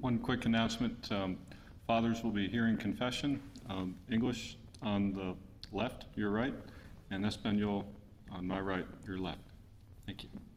One quick announcement. Fathers will be hearing confession, English on the left, your right, and Espanol on my right, your left. Thank you.